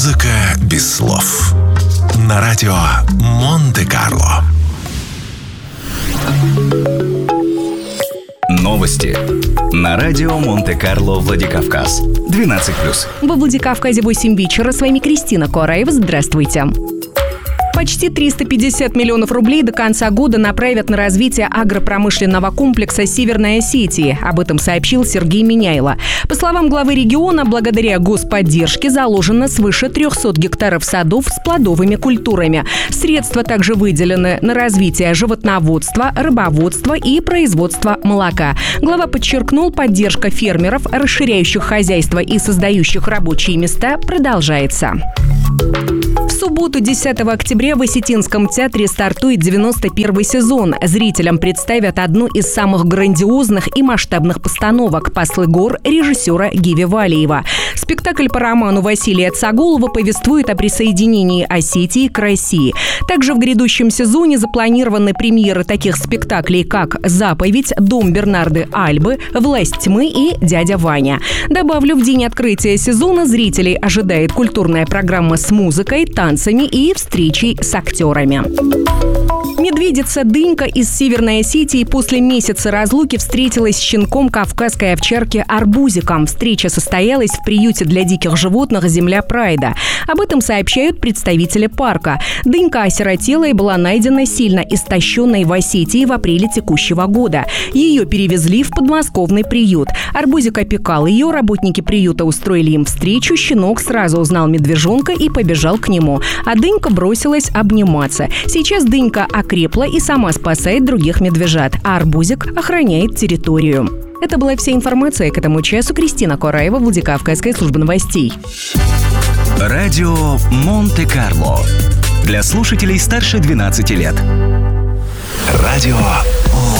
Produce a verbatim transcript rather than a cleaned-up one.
Музыка без слов. На радио Монте-Карло. Новости на радио Монте-Карло Владикавказ. двенадцать плюс. Во Владикавказе восемь вечера. С вами Кристина Кораева. Здравствуйте. Почти триста пятьдесят миллионов рублей до конца года направят на развитие агропромышленного комплекса Северной Осетии. Об этом сообщил Сергей Миняйло. По словам главы региона, благодаря господдержке заложено свыше трехсот гектаров садов с плодовыми культурами. Средства также выделены на развитие животноводства, рыбоводства и производства молока. Глава подчеркнул, поддержка фермеров, расширяющих хозяйство и создающих рабочие места, продолжается. В субботу, десятого октября, в Осетинском театре стартует девяносто первый сезон. Зрителям представят одну из самых грандиозных и масштабных постановок «Послы гор» режиссера Гиви Валиева. Спектакль по роману Василия Цагулова повествует о присоединении Осетии к России. Также в грядущем сезоне запланированы премьеры таких спектаклей, как «Заповедь», «Дом Бернарды Альбы», «Власть тьмы» и «Дядя Ваня». Добавлю, в день открытия сезона зрителей ожидает культурная программа с музыкой, танцами и встречей с актерами. Медведица Дынька из Северной Осетии после месяца разлуки встретилась с щенком кавказской овчарки Арбузиком. Встреча состоялась в приюте для диких животных «Земля Прайда». Об этом сообщают представители парка. Дынька осиротела и была найдена сильно истощенной в Осетии в апреле текущего года. Ее перевезли в подмосковный приют. Арбузик опекал ее, работники приюта устроили им встречу, щенок сразу узнал медвежонка и побежал к нему. А Дынька бросилась обниматься. Сейчас Дынька окрепла и сама спасает других медвежат, а Арбузик охраняет территорию. Это была вся информация к этому часу. Кристина Кораева, Владикавказская служба новостей. Радио Монте-Карло. Для слушателей старше двенадцати лет. Радио